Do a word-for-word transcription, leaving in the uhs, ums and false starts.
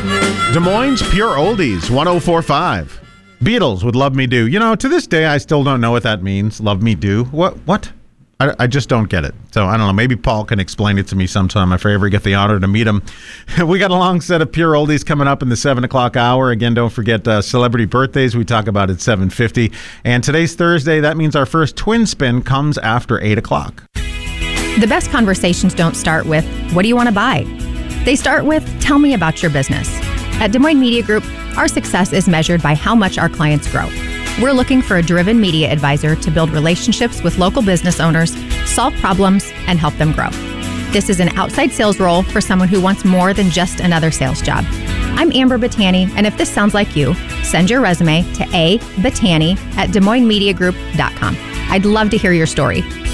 Des Moines Pure Oldies, one oh four point five. Beatles with Love Me Do. You know, to this day, I still don't know what that means. Love Me Do. What? What? I, I just don't get it. So I don't know. Maybe Paul can explain it to me sometime if I ever get the honor to meet him. We got a long set of Pure Oldies coming up in the seven o'clock hour. Again, don't forget uh, celebrity birthdays we talk about at seven fifty. And today's Thursday. That means our first twin spin comes after eight o'clock. The best conversations don't start with, what do you want to buy? They start with, tell me about your business. At Des Moines Media Group, our success is measured by how much our clients grow. We're looking for a driven media advisor to build relationships with local business owners, solve problems, and help them grow. This is an outside sales role for someone who wants more than just another sales job. I'm Amber Battani, and if this sounds like you, send your resume to a battani at des moines media group dot com. I'd love to hear your story.